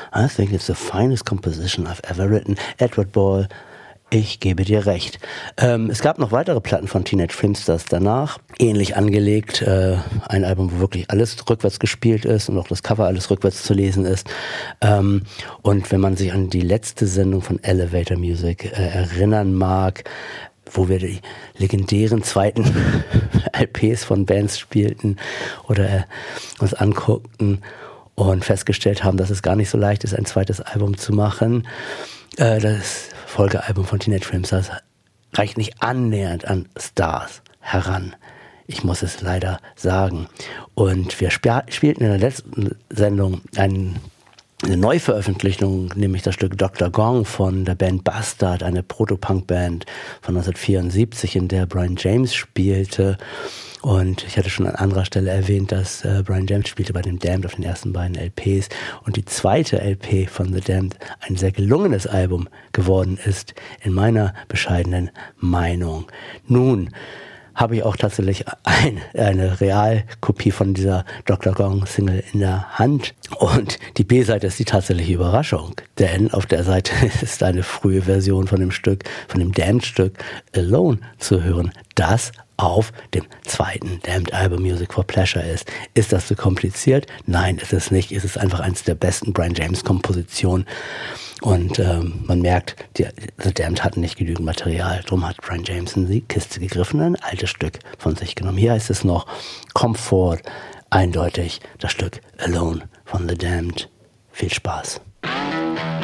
I think it's the finest composition I've ever written. Edward Ball, ich gebe dir recht. Es gab noch weitere Platten von Teenage Filmsters danach, ähnlich angelegt. Ein Album, wo wirklich alles rückwärts gespielt ist und auch das Cover alles rückwärts zu lesen ist. Und wenn man sich an die letzte Sendung von Elevator Music erinnern mag, wo wir die legendären zweiten LPs von Bands spielten oder uns anguckten und festgestellt haben, dass es gar nicht so leicht ist, ein zweites Album zu machen. Das Folgealbum von Teenage Filmstars reicht nicht annähernd an Stars heran. Ich muss es leider sagen. Und wir spielten in der letzten Sendung eine Neuveröffentlichung, nämlich das Stück Dr. Gong von der Band Bastard, eine Proto-Punk-Band von 1974, in der Brian James spielte. Und ich hatte schon an anderer Stelle erwähnt, dass Brian James spielte bei den Damned auf den ersten beiden LPs und die zweite LP von The Damned ein sehr gelungenes Album geworden ist, in meiner bescheidenen Meinung. Nun habe ich auch tatsächlich eine Realkopie von dieser Dr. Gong Single in der Hand. Und die B-Seite ist die tatsächliche Überraschung. Denn auf der Seite ist eine frühe Version von dem Stück, von dem Damned-Stück Alone zu hören, das auf dem zweiten Damned Album Music for Pleasure ist. Ist das zu kompliziert? Nein, ist es nicht. Es ist einfach eines der besten Brian James Kompositionen. Und man merkt, The Damned hatten nicht genügend Material. Darum hat Brian James in die Kiste gegriffen und ein altes Stück von sich genommen. Hier heißt es noch Comfort, eindeutig das Stück Alone von The Damned. Viel Spaß.